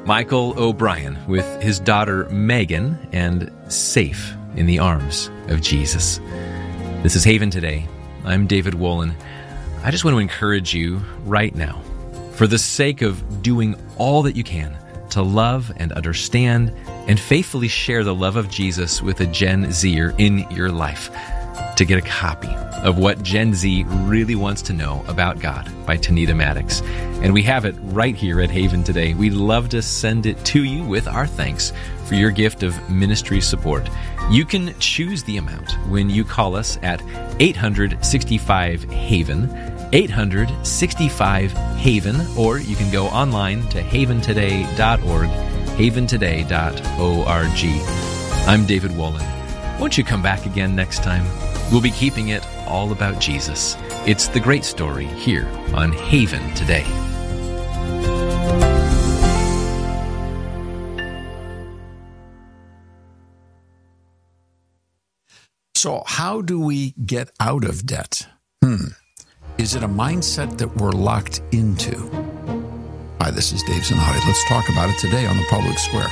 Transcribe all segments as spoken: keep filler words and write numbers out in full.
Michael O'Brien with his daughter Megan and Safe in the Arms of Jesus. This is Haven Today. I'm David Wolin. I just want to encourage you right now, for the sake of doing all that you can to love and understand and faithfully share the love of Jesus with a Gen Zer in your life, to get a copy of What Gen Z Really Wants to Know About God by Tanita Maddox. And we have it right here at Haven Today. We'd love to send it to you with our thanks for your gift of ministry support. You can choose the amount when you call us at eight hundred sixty-five HAVEN, eight hundred sixty-five HAVEN, or you can go online to haven today dot org, haven today dot org. I'm David Wolin. Won't you come back again next time? We'll be keeping it all about Jesus. It's the great story here on Haven Today. So how do we get out of debt? Hmm. Is it a mindset that we're locked into? Hi, this is Dave Zanotti. Let's talk about it today on the Public Square.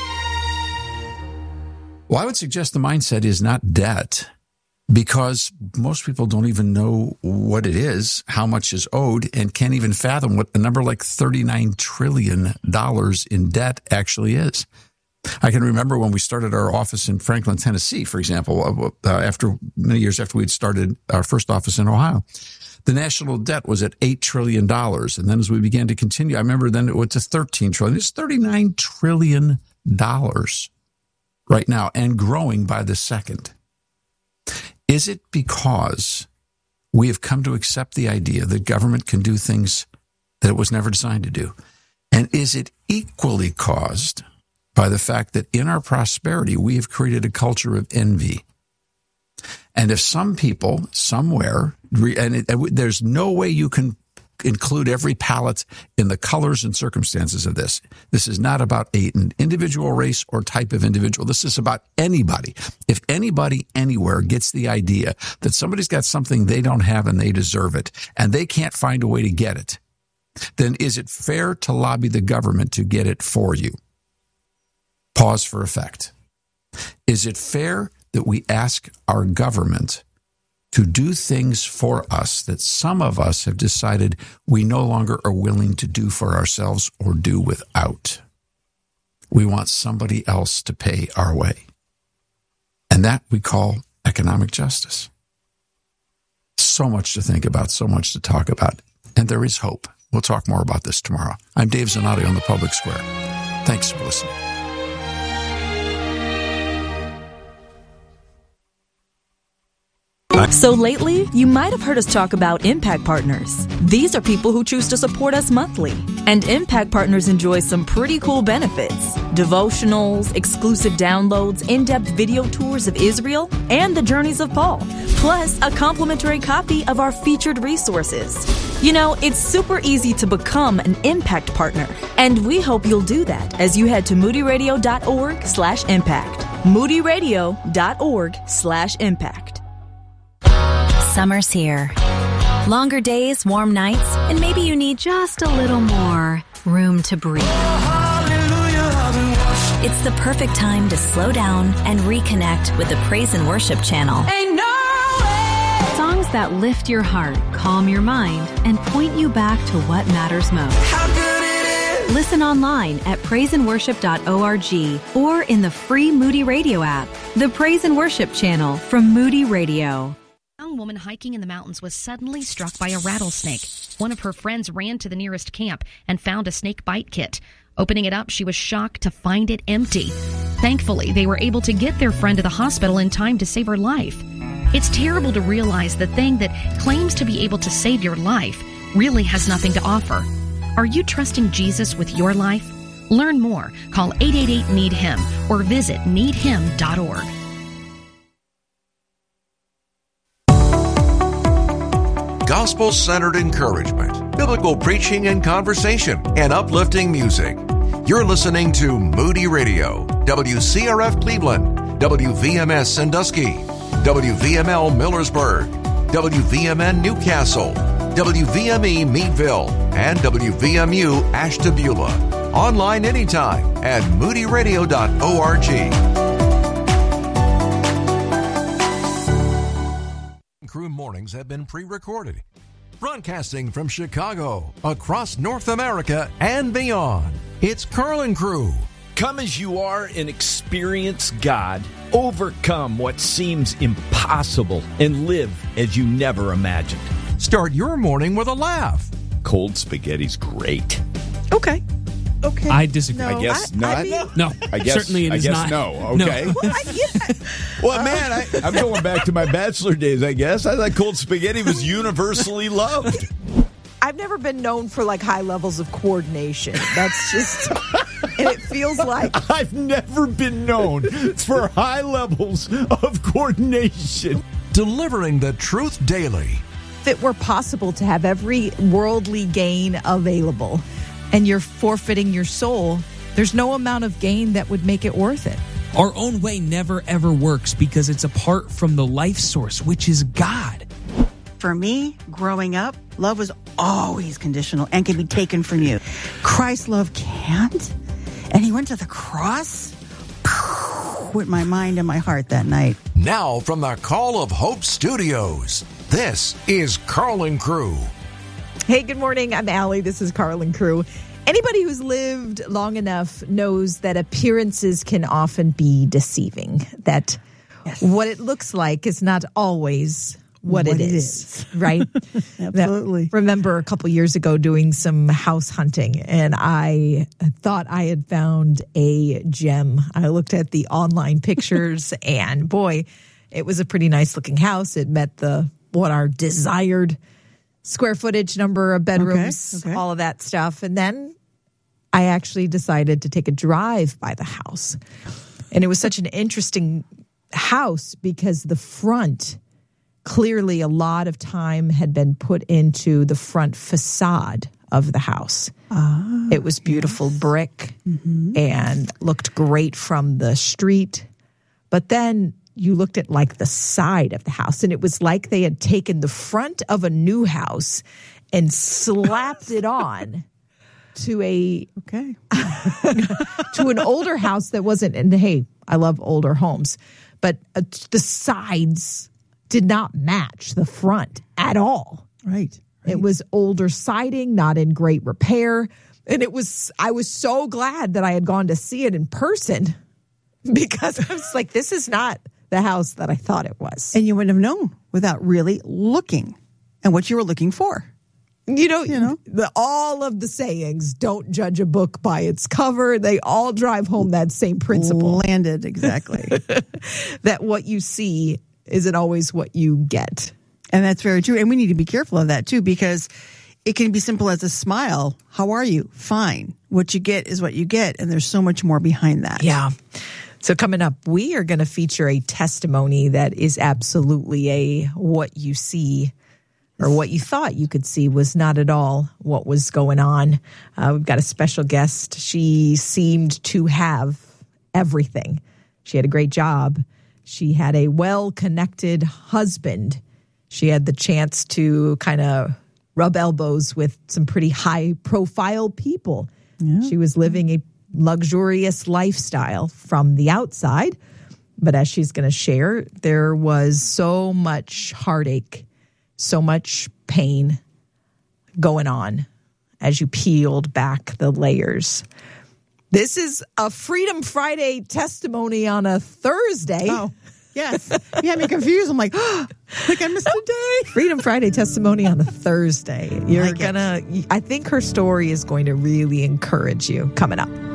Well, I would suggest the mindset is not debt, because most people don't even know what it is, how much is owed, and can't even fathom what the number like thirty-nine trillion dollars in debt actually is. I can remember when we started our office in Franklin, Tennessee, for example, uh, after many years after we'd started our first office in Ohio, the national debt was at eight trillion dollars. And then as we began to continue, I remember then it went to thirteen trillion dollars. It's thirty-nine trillion dollars right now and growing by the second. Is it because we have come to accept the idea that government can do things that it was never designed to do? And is it equally caused by the fact that in our prosperity, we have created a culture of envy? And if some people somewhere, and it, there's no way you can include every palette in the colors and circumstances of this. This is not about an individual race or type of individual. This is about anybody. If anybody anywhere gets the idea that somebody's got something they don't have and they deserve it, and they can't find a way to get it, then is it fair to lobby the government to get it for you? Pause for effect. Is it fair that we ask our government to do things for us that some of us have decided we no longer are willing to do for ourselves or do without? We want somebody else to pay our way. And that we call economic justice. So much to think about, so much to talk about. And there is hope. We'll talk more about this tomorrow. I'm Dave Zanotti on the Public Square. Thanks for listening. So lately, you might have heard us talk about Impact Partners. These are people who choose to support us monthly. And Impact Partners enjoy some pretty cool benefits. Devotionals, exclusive downloads, in-depth video tours of Israel, and the journeys of Paul. Plus, a complimentary copy of our featured resources. You know, it's super easy to become an Impact Partner. And we hope you'll do that as you head to moodyradio.org slash impact. moodyradio.org slash impact. Summer's here. Longer days, warm nights, and maybe you need just a little more room to breathe. It's the perfect time to slow down and reconnect with the Praise and Worship channel. Ain't no way. Songs that lift your heart, calm your mind, and point you back to what matters most. How good it is. Listen online at praise and worship dot org or in the free Moody Radio app. The Praise and Worship channel from Moody Radio. A young woman hiking in the mountains was suddenly struck by a rattlesnake. One of her friends ran to the nearest camp and found a snake bite kit. Opening it up, she was shocked to find it empty. Thankfully, they were able to get their friend to the hospital in time to save her life. It's terrible to realize the thing that claims to be able to save your life really has nothing to offer. Are you trusting Jesus with your life? Learn more. Call eight eight eight, need him or visit need him dot org. Gospel-centered encouragement, biblical preaching and conversation, and uplifting music. You're listening to Moody Radio, W C R F Cleveland, W V M S Sandusky, W V M L Millersburg, W V M N Newcastle, W V M E Meadville, and W V M U Ashtabula. Online anytime at moody radio dot org. Crew mornings have been pre-recorded. Broadcasting from Chicago, across North America, and beyond. It's Carlin Crew. Come as you are and experience God. Overcome what seems impossible and live as you never imagined. Start your morning with a laugh. Cold spaghetti's great. Okay. Okay. I disagree. No, I guess I, not. I mean, No, I guess, certainly it I is guess not. no. Okay. No. well, I, yeah. Well, man, I, I'm going back to my bachelor days, I guess. I thought cold spaghetti was universally loved. I've never been known for like high levels of coordination. That's just, and it feels like I've never been known for high levels of coordination. Delivering the truth daily. if it were possible to have every worldly gain available and you're forfeiting your soul, there's no amount of gain that would make it worth it. Our own way never ever works because it's apart from the life source, which is God. For me, growing up, love was always conditional and can be taken from you. Christ's love can't. And he went to the cross with my mind and my heart that night. Now from the Call of Hope Studios, this is Carlin Crew. Hey, good morning. I'm Allie. This is Carlin Crew. Anybody who's lived long enough knows that appearances can often be deceiving, that yes. what it looks like is not always what, what it, it is, is. Right? Absolutely. That, remember a couple years ago doing some house hunting, and I thought I had found a gem. I looked at the online pictures, and boy, it was a pretty nice looking house. It met the what our desired square footage, number of bedrooms, okay, okay. all of that stuff. And then I actually decided to take a drive by the house. And it was such an interesting house because the front, clearly a lot of time had been put into the front facade of the house. Ah, it was beautiful yes. brick mm-hmm. and looked great from the street. But then you looked at like the side of the house, and it was like they had taken the front of a new house and slapped it on to a okay to an older house that wasn't. And hey, I love older homes, but uh, the sides did not match the front at all. Right, right. It was older siding, not in great repair, and it was. I was so glad that I had gone to see it in person because I was like, this is not the house that I thought it was. And you wouldn't have known without really looking and what you were looking for. You know, you know, the, all of the sayings, don't judge a book by its cover. They all drive home that same principle. Landed, exactly. That what you see isn't always what you get. And that's very true. And we need to be careful of that, too, because it can be simple as a smile. How are you? Fine. What you get is what you get. And there's so much more behind that. Yeah. So coming up, we are going to feature a testimony that is absolutely a what you see or what you thought you could see was not at all what was going on. Uh, we've got a special guest. She seemed to have everything. She had a great job. She had a well-connected husband. She had the chance to kind of rub elbows with some pretty high-profile people. Yeah. She was living a luxurious lifestyle from the outside, but as she's going to share, there was so much heartache, so much pain going on as you peeled back the layers. This is a Freedom Friday testimony on a Thursday. Oh, yes. You had me confused. I'm like, oh, like I missed a day. Freedom Friday testimony on a Thursday. You're like gonna, I think her story is going to really encourage you. Coming up.